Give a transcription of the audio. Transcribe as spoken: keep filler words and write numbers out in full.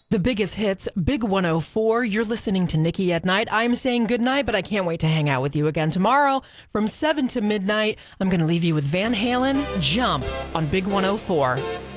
The biggest hits, Big one oh four. You're listening to Nikki at Night. I'm saying goodnight, but I can't wait to hang out with you again tomorrow from seven to midnight. I'm going to leave you with Van Halen, Jump on Big one oh four.